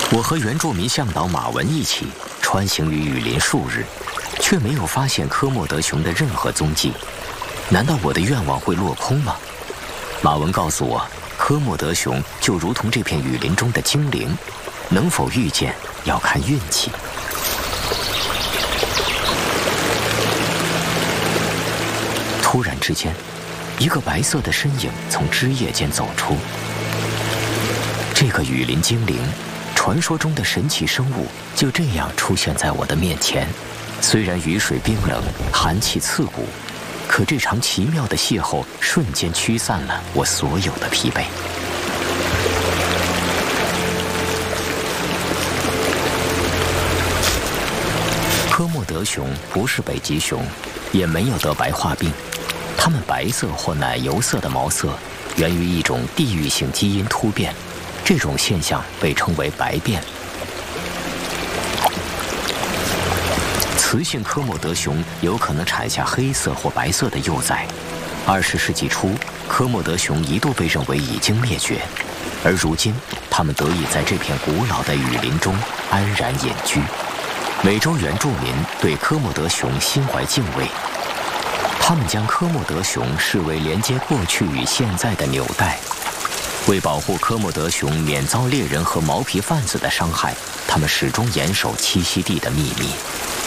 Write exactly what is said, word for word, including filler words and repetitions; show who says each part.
Speaker 1: 我和原住民向导马文一起穿行于雨林数日，却没有发现科莫德熊的任何踪迹。难道我的愿望会落空吗？马文告诉我，科莫德熊就如同这片雨林中的精灵，能否遇见要看运气。突然之间，一个白色的身影从枝叶间走出。这个雨林精灵，传说中的神奇生物，就这样出现在我的面前。虽然雨水冰冷，寒气刺骨，可这场奇妙的邂逅瞬间驱散了我所有的疲惫。科莫德熊不是北极熊，也没有得白化病。它们白色或奶油色的毛色源于一种地域性基因突变，这种现象被称为白变。雌性科莫德熊有可能产下黑色或白色的幼崽。二十世纪初，科莫德熊一度被认为已经灭绝，而如今，它们得以在这片古老的雨林中安然隐居。美洲原住民对科莫德熊心怀敬畏，他们将科莫德熊视为连接过去与现在的纽带。为保护科莫德熊免遭猎人和毛皮贩子的伤害，他们始终严守栖息地的秘密。